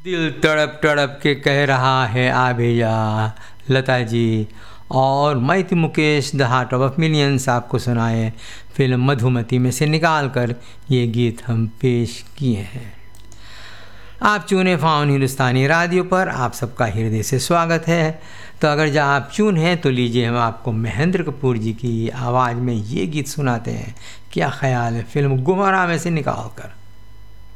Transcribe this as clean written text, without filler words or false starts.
दिल तड़प तड़प के कह रहा है आ भैया, लता जी। और मैं थी Mukesh, the heart of millions आपको सुनाए फिल्म मधुमती में से निकाल कर ये गीत हम पेश किए हैं। आप चूने फाउन हिंदुस्तानी रेडियो पर आप सबका हृदय से स्वागत है। तो अगर जहाँ आप चून हैं तो लीजिए हम आपको महेंद्र कपूर जी की आवाज़ में ये गीत सुनाते हैं, क्या ख्याल है, फिल्म गुमराह में से निकाल कर।